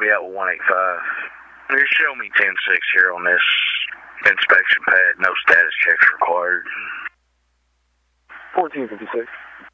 be out with 185. You show me 10-6 here on this inspection pad. No status checks required. 1456.